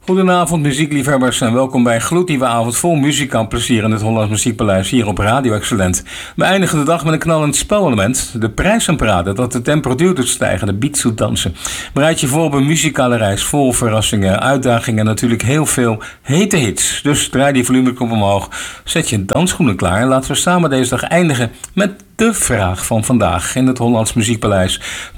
Goedenavond muziekliefhebbers en welkom bij een gloednieuwe avond vol muziek en plezier in het Hollands Muziekpaleis hier op Radio Excellent. We eindigen de dag met een knallend spelelement, de prijzenparade dat de temperatuur doet stijgen, de beat doet dansen. Bereid je voor op een muzikale reis vol verrassingen, uitdagingen en natuurlijk heel veel hete hits. Dus draai die volumeknop omhoog, zet je dansschoenen klaar en laten we samen deze dag eindigen met de vraag van vandaag in het Hollands Muziekpaleis.